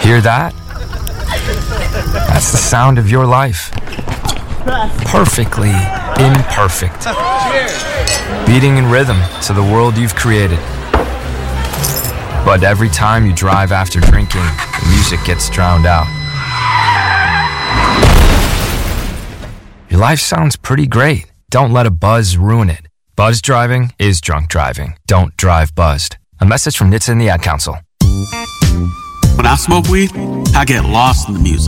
Hear that? That's the sound of your life. Perfectly imperfect. Beating in rhythm to the world you've created. But every time you drive after drinking, the music gets drowned out. Your life sounds pretty great. Don't let a buzz ruin it. Buzz driving is drunk driving. Don't drive buzzed. A message from NHTSA and the Ad Council. When I smoke weed, I get lost in the music.